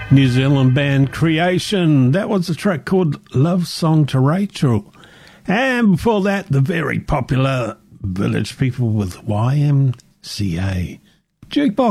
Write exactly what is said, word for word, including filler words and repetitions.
New Zealand band Creation. That was a track called Love Song to Rachel. And before that, the very popular Village People with Y M C A. Jukebox.